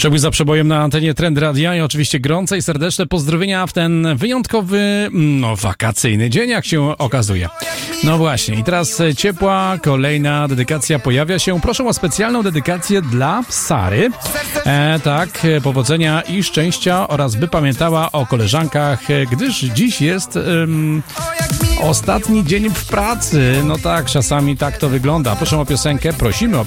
Przebój za przebojem na antenie Trend Radia i oczywiście gorące i serdeczne pozdrowienia w ten wyjątkowy, wakacyjny dzień, jak się okazuje. No właśnie, i teraz ciepła, kolejna dedykacja pojawia się. Proszę o specjalną dedykację dla Sary. Tak, powodzenia i szczęścia oraz by pamiętała o koleżankach, gdyż dziś jest ostatni dzień w pracy. No tak, czasami tak to wygląda. Proszę o piosenkę, prosimy o